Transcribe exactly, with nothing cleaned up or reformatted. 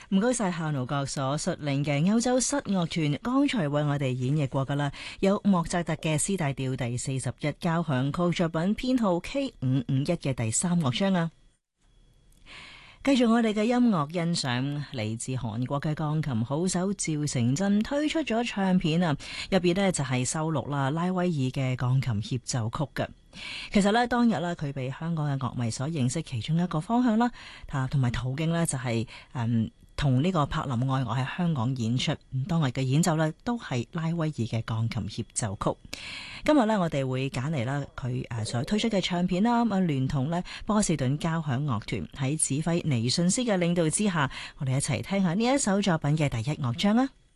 唔該晒夏奴格所率領嘅歐洲室樂團，剛才為我哋演繹過噶啦，有莫扎特嘅 C 大調第四十一交響曲作品編號 K 五五一嘅第三樂章啊。繼續我哋嘅音樂欣賞，嚟自韓國嘅鋼琴好手趙成真推出咗唱片啊，入邊呢就係收錄啦拉威爾嘅鋼琴協奏曲嘅。其實呢，當日呢，佢被香港嘅樂迷所認識，其中一個方向啦，同埋途徑呢，就係誒同呢個柏林愛樂喺香港演出。當日嘅演奏呢，都係拉威爾嘅鋼琴協奏曲。今日呢，我哋會揀嚟啦佢誒所推出嘅唱片啦，咁啊聯同呢波士頓交響樂團喺指揮尼遜斯嘅領導之下，我哋一齊聽下呢一首作品嘅第一樂章啊！